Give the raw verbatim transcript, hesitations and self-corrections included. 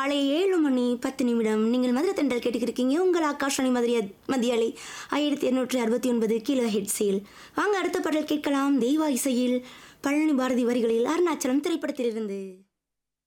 காலை ஏழு மணி பத்து நிமிடம். நீங்கள் மதுரை தென்றல் கேட்டுக்கிருக்கீங்க. உங்கள் ஆகாஷவாணி மதுரை மத்திய அலை ஆயிரத்தி இருநூற்றி அறுபத்தி ஒன்பது கிலோ ஹெட்ஸில். வாங்க அடுத்த பாடல் கேட்கலாம். தெய்வா இசையில் பழனி பாரதி வரிகளில் அருணாச்சலம் திரைப்படத்திலிருந்து.